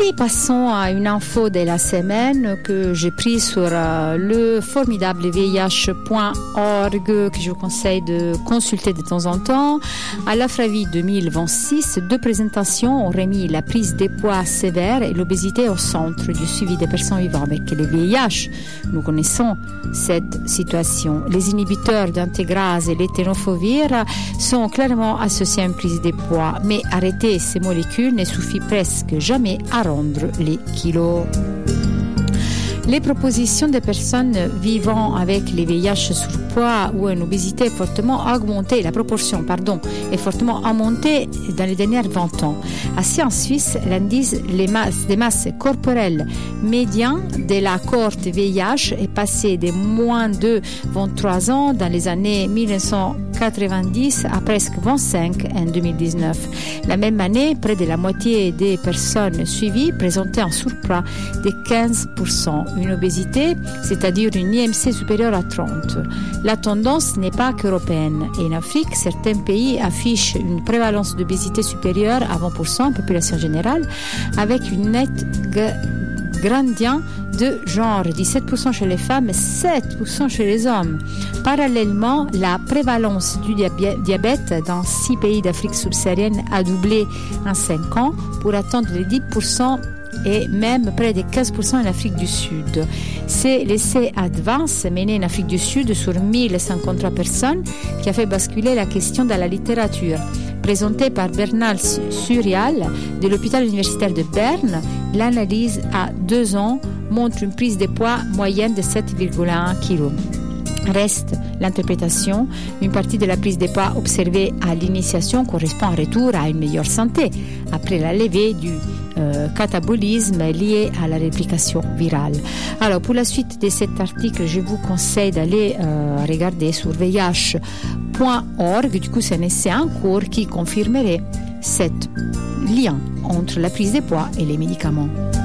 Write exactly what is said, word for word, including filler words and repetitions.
amis, passons à une info de la semaine que j'ai prise sur euh, le formidable V I H point org que je vous conseille de consulter de temps en temps. À l'Afravi deux mille vingt-six, deux présentations ont remis la prise des poids sévère et l'obésité au centre du suivi des personnes vivant avec le V I H. Nous connaissons cette situation. Les inhibiteurs d'intégrase et les tenofovir sont clairement associés à une prise des poids, mais arrêter ces molécules ne suffit presque jamais à rendre les kilos. Les propositions des personnes vivant avec les V I H surpoids ou une obésité est fortement augmentée, la proportion, pardon, est fortement augmentée dans les dernières vingt ans. Ainsi, en Suisse, l'indice les masses, des masses corporelles médian de la cohorte V I H est passé de moins de vingt-trois ans dans les années mille neuf cent quatre-vingt-dix à presque vingt-cinq en deux mille dix-neuf. La même année, près de la moitié des personnes suivies présentaient un surpoids de quinze pour cent. Une obésité, c'est-à-dire une I M C supérieure à trente. La tendance n'est pas qu'européenne. Et en Afrique, certains pays affichent une prévalence d'obésité supérieure à vingt pour cent en population générale, avec une nette g- gradient de genre dix-sept pour cent chez les femmes et sept pour cent chez les hommes. Parallèlement, la prévalence du diabète dans six pays d'Afrique subsaharienne a doublé en cinq ans pour atteindre les dix pour cent et même près de quinze pour cent en Afrique du Sud. C'est l'essai Advance mené en Afrique du Sud sur mille cinquante-trois personnes qui a fait basculer la question dans la littérature. Présenté par Bernard Surial de l'hôpital universitaire de Berne, l'analyse à deux ans montre une prise de poids moyenne de sept virgule un kilos. Reste l'interprétation. Une partie de la prise de poids observée à l'initiation correspond en retour à une meilleure santé après la levée du euh, catabolisme lié à la réplication virale. Alors, pour la suite de cet article, je vous conseille d'aller euh, regarder sur V I H point org. Du coup, c'est un essai en cours qui confirmerait cet lien entre la prise de poids et les médicaments.